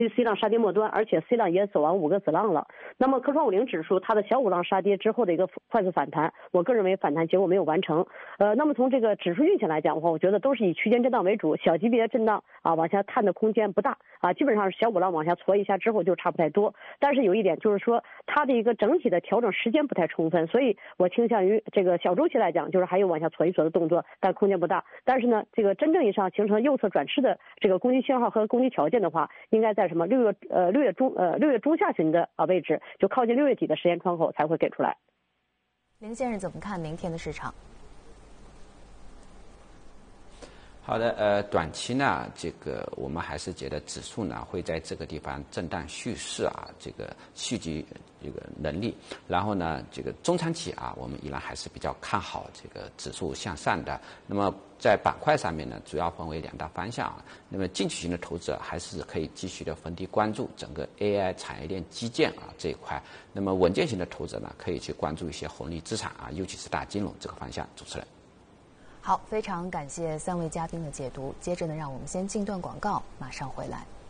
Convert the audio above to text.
C 浪杀跌末端，而且 C 浪也走完5个子浪了。那么科创50指数它的小5浪杀跌之后的一个快速反弹，我个人认为反弹结果没有完成。那么从这个指数运行来讲的话，我觉得都是以区间震荡为主，小级别震荡往下探的空间不大基本上是小5浪往下挫一下之后就差不太多。但是有一点就是说，它的一个整体的调整时间不太充分，所以我倾向于这个小周期来讲，就是还有往下挫一挫的动作，但空间不大。但是呢，这个真正意义上形成右侧转势的这个攻击信号和攻击条件的话，应该在什么6月中下旬的位置，就靠近6月底的时间窗口才会给出来。 林先生怎么看明天的市场？ 好的，短期呢，这个我们还是觉得指数呢会在这个地方震荡蓄势这个蓄积这个能力。然后呢，这个中长期我们依然还是比较看好这个指数向上的。那么在板块上面呢，主要分为2大方向。那么进取型的投资者还是可以继续的逢低关注整个 AI 产业链基建这一块。那么稳健型的投资者呢，可以去关注一些红利资产尤其是大金融这个方向。主持人。 好，非常感谢3位嘉宾的解读。接着呢，让我们先进段广告，马上回来。